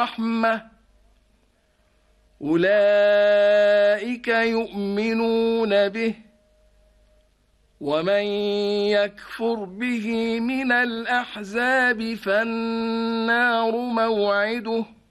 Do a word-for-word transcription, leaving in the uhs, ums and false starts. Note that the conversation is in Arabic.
الرحمة أولئك يؤمنون به ومن يكفر به من الأحزاب فالنار موعده